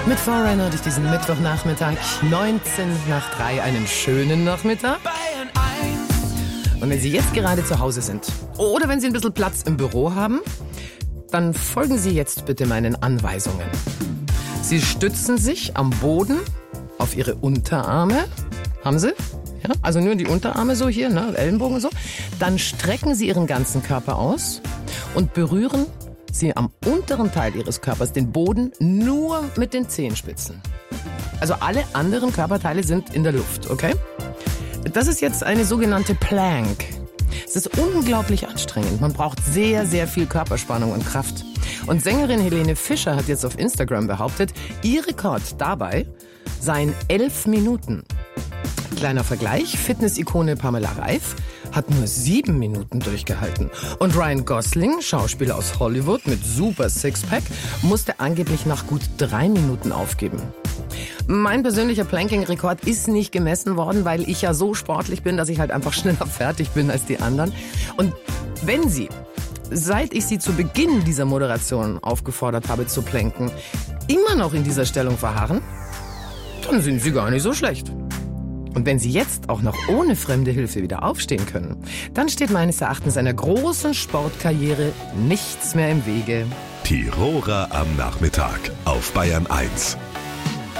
Mit Foreigner durch diesen Mittwochnachmittag, 2:19 einen schönen Nachmittag. Und wenn Sie jetzt gerade zu Hause sind oder wenn Sie ein bisschen Platz im Büro haben, dann folgen Sie jetzt bitte meinen Anweisungen. Sie stützen sich am Boden auf Ihre Unterarme. Haben Sie? Ja, also nur die Unterarme so hier, ne, Ellenbogen so. Dann strecken Sie Ihren ganzen Körper aus und berühren Sie am unteren Teil Ihres Körpers den Boden nur mit den Zehenspitzen. Also alle anderen Körperteile sind in der Luft, okay? Das ist jetzt eine sogenannte Plank. Es ist unglaublich anstrengend. Man braucht sehr, sehr viel Körperspannung und Kraft. Und Sängerin Helene Fischer hat jetzt auf Instagram behauptet, ihr Rekord dabei seien 11 Minuten. Kleiner Vergleich, Fitness-Ikone Pamela Reif hat nur 7 Minuten durchgehalten. Und Ryan Gosling, Schauspieler aus Hollywood mit super Sixpack, musste angeblich nach gut 3 Minuten aufgeben. Mein persönlicher Planking-Rekord ist nicht gemessen worden, weil ich ja so sportlich bin, dass ich halt einfach schneller fertig bin als die anderen. Und wenn Sie, seit ich Sie zu Beginn dieser Moderation aufgefordert habe zu planken, immer noch in dieser Stellung verharren, dann sind Sie gar nicht so schlecht. Und wenn Sie jetzt auch noch ohne fremde Hilfe wieder aufstehen können, dann steht meines Erachtens einer großen Sportkarriere nichts mehr im Wege. Tiroler am Nachmittag auf Bayern 1.